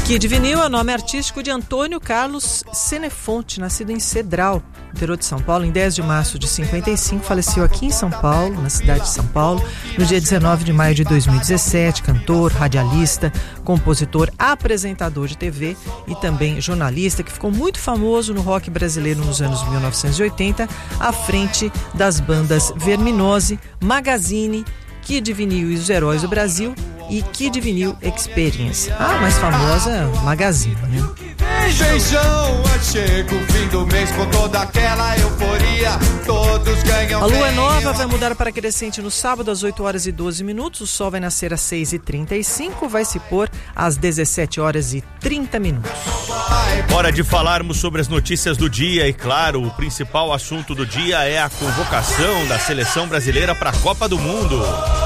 Kid Vinil é o nome artístico de Antônio Carlos Senefonte, nascido em Cedral, interior de São Paulo, em 10 de março de 55, faleceu aqui em São Paulo, na cidade de São Paulo, no dia 19 de maio de 2017, cantor, radialista, compositor, apresentador de TV e também jornalista, que ficou muito famoso no rock brasileiro nos anos 1980, à frente das bandas Verminose, Magazine, Kid Vinil e os Heróis do Brasil e Kid Vinil Experience. A mais famosa, Magazine, né? Beijão, chega o fim do mês com toda aquela euforia, todos ganham. A lua nova vai mudar para crescente no sábado às 8 horas e 12 minutos, o sol vai nascer às 6h35, vai se pôr às 17 horas e 30 minutos. Hora de falarmos sobre as notícias do dia e, claro, o principal assunto do dia é a convocação da seleção brasileira para a Copa do Mundo.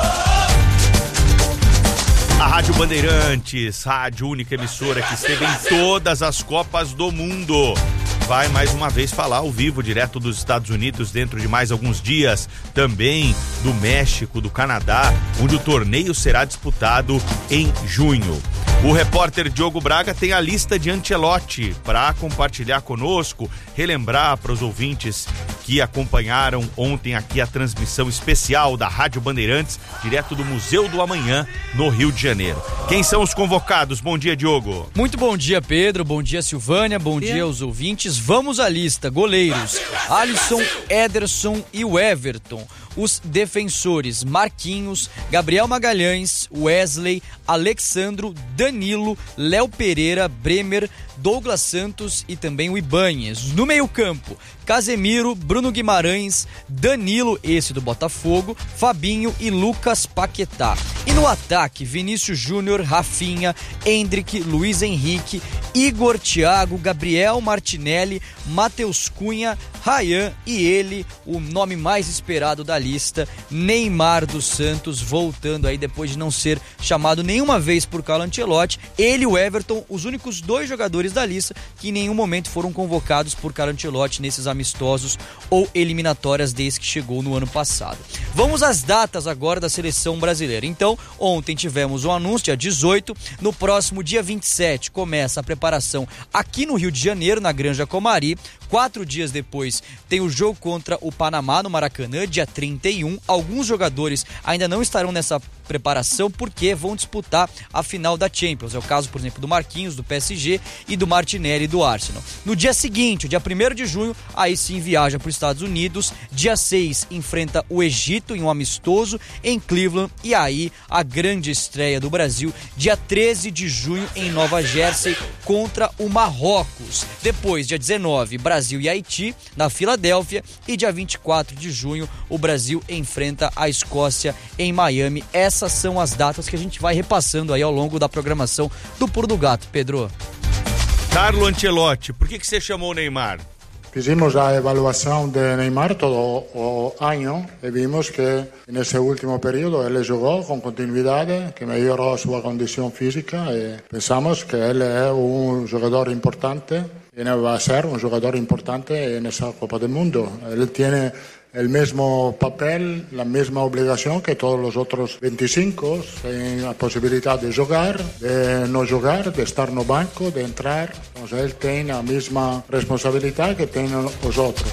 A Rádio Bandeirantes, rádio única emissora que esteve em todas as Copas do Mundo, vai mais uma vez falar ao vivo, direto dos Estados Unidos, dentro de mais alguns dias, também do México, do Canadá, onde o torneio será disputado em junho. O repórter Diogo Braga tem a lista de Ancelotti para compartilhar conosco, relembrar para os ouvintes que acompanharam ontem aqui a transmissão especial da Rádio Bandeirantes, direto do Museu do Amanhã, no Rio de Janeiro. Quem são os convocados? Bom dia, Diogo. Muito bom dia, Pedro. Bom dia, Silvânia. Bom dia aos ouvintes. Vamos à lista. Goleiros: Alisson, Ederson e o Everton. Os defensores: Marquinhos, Gabriel Magalhães, Wesley, Alexandro, Danilo, Léo Pereira, Bremer, Douglas Santos e também o Ibanhes. No meio-campo: Casemiro, Bruno Guimarães, Danilo, esse do Botafogo, Fabinho e Lucas Paquetá. E no ataque: Vinícius Júnior, Rafinha, Endrick, Luiz Henrique, Igor, Thiago, Gabriel Martinelli, Matheus Cunha, Ryan e ele, o nome mais esperado da lista, Neymar dos Santos, voltando aí depois de não ser chamado nenhuma vez por Carlo Ancelotti. Ele e o Everton, os únicos dois jogadores da lista que em nenhum momento foram convocados por Carlo Ancelotti nesses amistosos ou eliminatórias desde que chegou no ano passado. Vamos às datas agora da seleção brasileira. Então, ontem tivemos um anúncio, dia 18, no próximo dia 27 começa a preparação aqui no Rio de Janeiro, na Granja Comari. 4 dias depois tem o jogo contra o Panamá no Maracanã, dia 31. Alguns jogadores ainda não estarão nessa preparação porque vão disputar a final da Champions. É o caso, por exemplo, do Marquinhos, do PSG e do Martinelli, do Arsenal. No dia seguinte, o dia 1º de junho, aí sim viaja para os Estados Unidos. Dia 6 enfrenta o Egito em um amistoso em Cleveland. E aí a grande estreia do Brasil, dia 13 de junho em Nova Jersey contra o Marrocos. Depois, dia 19, Brasil e Haiti na Filadélfia. E dia 24 de junho o Brasil enfrenta a Escócia em Miami. Essas são as datas que a gente vai repassando aí ao longo da programação do Pulo do Gato, Pedro. Carlo Ancelotti, por que você chamou o Neymar? Fizemos a evaluação de Neymar todo o ano e vimos que nesse último período ele jogou com continuidade, que melhorou sua condição física e pensamos que ele é um jogador importante e vai ser um jogador importante nessa Copa do Mundo. Ele tem el mismo papel, la misma obligación que todos los otros 25, en la posibilidad de jugar, de no jugar, de estar no banco, de entrar. Entonces él tiene la misma responsabilidad que tienen los otros.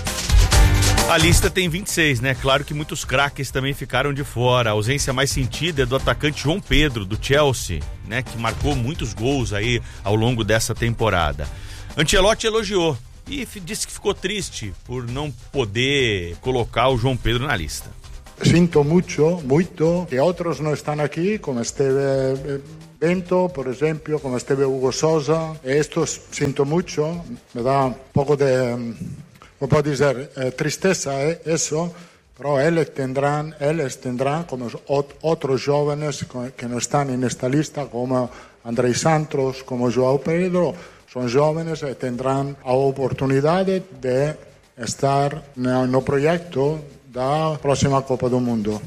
A lista tem 26, né? Claro que muitos craques também ficaram de fora. A ausência mais sentida é do atacante João Pedro, do Chelsea, né? Que marcou muitos gols aí ao longo dessa temporada. Ancelotti elogiou e disse que ficou triste por não poder colocar o João Pedro na lista. Sinto muito que outros não estão aqui, como esteve Bento, por exemplo, como esteve Hugo Sousa. Estos sinto muito, me dá pouco de, como pode dizer, tristeza isso, pero eles tendrán como outros jovens que não estão nesta lista, como Andrei Santos, como João Pedro. São jovens e terão a oportunidade de estar no projeto da próxima Copa do Mundo.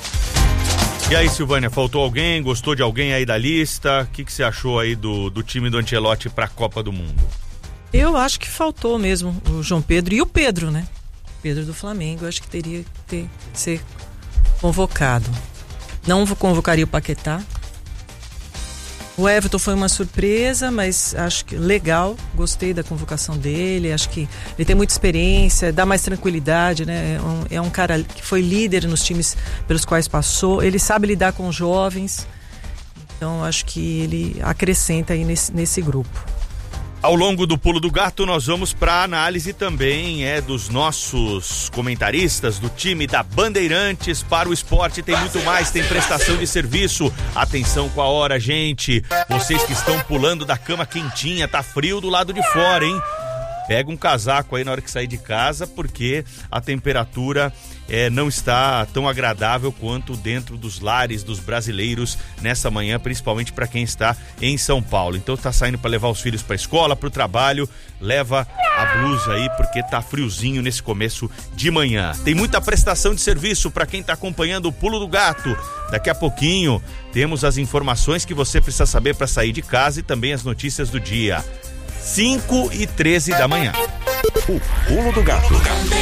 E aí, Silvânia, faltou alguém? Gostou de alguém aí da lista? O que você achou aí do time do Ancelotti para a Copa do Mundo? Eu acho que faltou mesmo o João Pedro e o Pedro, né? Pedro do Flamengo, acho que teria que ser convocado. Não convocaria o Paquetá. O Everton foi uma surpresa, mas acho que legal, gostei da convocação dele, acho que ele tem muita experiência, dá mais tranquilidade, né? É um cara que foi líder nos times pelos quais passou, ele sabe lidar com jovens, então acho que ele acrescenta aí nesse grupo. Ao longo do Pulo do Gato, nós vamos para análise também dos nossos comentaristas do time da Bandeirantes para o esporte. Tem muito mais, tem prestação de serviço. Atenção com a hora, gente. Vocês que estão pulando da cama quentinha, tá frio do lado de fora, hein? Pega um casaco aí na hora que sair de casa, porque a temperatura não está tão agradável quanto dentro dos lares dos brasileiros nessa manhã, principalmente para quem está em São Paulo. Então tá saindo para levar os filhos para a escola, para o trabalho, leva a blusa aí porque tá friozinho nesse começo de manhã. Tem muita prestação de serviço para quem tá acompanhando o Pulo do Gato. Daqui a pouquinho temos as informações que você precisa saber para sair de casa e também as notícias do dia. 5h13 da manhã. O Pulo do Gato.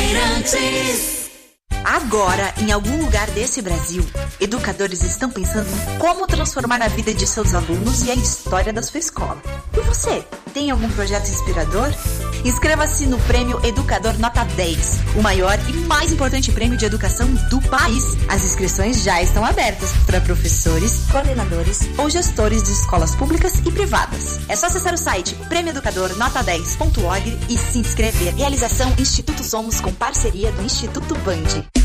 Agora, em algum lugar desse Brasil, educadores estão pensando em como transformar a vida de seus alunos e a história da sua escola. E você, tem algum projeto inspirador? Inscreva-se no Prêmio Educador Nota 10, o maior e mais importante prêmio de educação do país. As inscrições já estão abertas para professores, coordenadores ou gestores de escolas públicas e privadas. É só acessar o site prêmioeducadornota10.org e se inscrever. Realização Instituto Somos com parceria do Instituto Band.